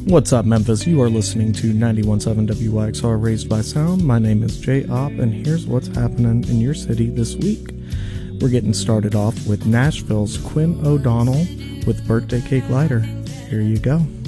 What's up, Memphis? You are listening to 91.7 WYXR Raised by Sound. My name is Jay Opp, and here's what's happening in your city this week. We're getting started off with Nashville's Quinn O'Donnell with Birthday Cake Lighter. Here you go.